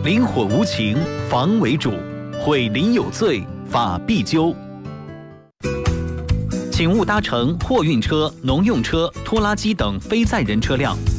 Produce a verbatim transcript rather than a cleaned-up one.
临火无情，防为主；毁邻有罪，法必究。请勿搭乘货运车、农用车、拖拉机等非载人车辆，